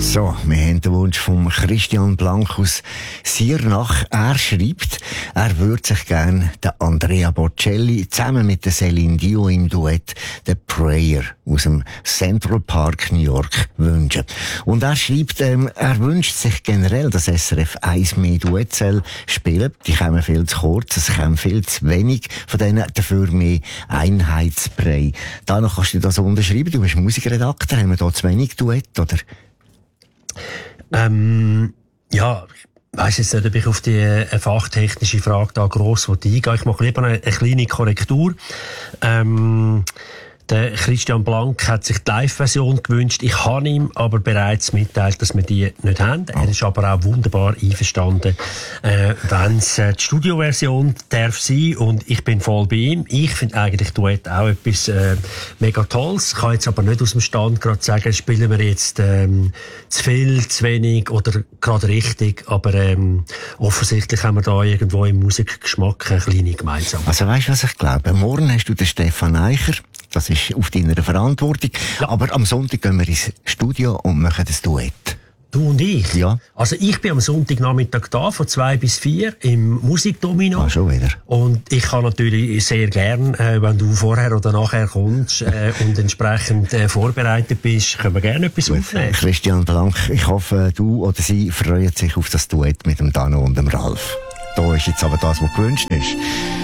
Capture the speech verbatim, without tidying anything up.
So, wir haben den Wunsch von Christian Blank aus Siernach. Er schreibt, er würde sich gerne den Andrea Bocelli zusammen mit der Céline Dion im Duett «The Prayer» aus dem Central Park New York wünschen. Und er schreibt, ähm, er wünscht sich generell, dass S R F eins mehr Duetzell spielen. Die kommen viel zu kurz, es kommen viel zu wenig von denen, dafür mehr Einheitsbrei. Danach kannst du das unterschreiben, du bist Musikredakteur, haben wir da zu wenig Duett, oder? Ähm, ja, ich weiss jetzt nicht, ob ich auf die äh, fachtechnische Frage da gross eingehen will. Ich mache lieber eine, eine kleine Korrektur. Ähm, Der Christian Blank hat sich die Live-Version gewünscht. Ich habe ihm aber bereits mitteilt, dass wir die nicht haben. Er ist aber auch wunderbar einverstanden, äh, wenn es äh, die Studioversion darf sein. Und ich bin voll bei ihm. Ich finde eigentlich Duett auch etwas äh, mega Tolles. Ich kann jetzt aber nicht aus dem Stand gerade sagen, spielen wir jetzt ähm, zu viel, zu wenig oder gerade richtig. Aber ähm, offensichtlich haben wir da irgendwo im Musikgeschmack eine kleine Gemeinsamkeit. Also weißt du, was ich glaube? Morgen hast du den Stefan Eicher. Das ist auf deiner Verantwortung. Ja. Aber am Sonntag gehen wir ins Studio und machen das Duett. Du und ich? Ja. Also ich bin am Sonntagnachmittag da, von zwei bis vier, im Musikdomino. Ah, schon wieder. Und ich kann natürlich sehr gern, äh, wenn du vorher oder nachher kommst äh, und entsprechend äh, vorbereitet bist, können wir gerne etwas Gut. aufnehmen. Christian Blank, ich hoffe, du oder sie freuen sich auf das Duett mit dem Dano und dem Ralf. Da ist jetzt aber das, was gewünscht ist.